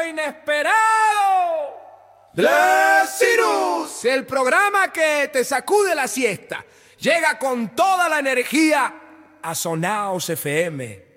lo inesperado. Lecirus, El programa que te sacude la siesta llega con toda la energía a Sonaos FM.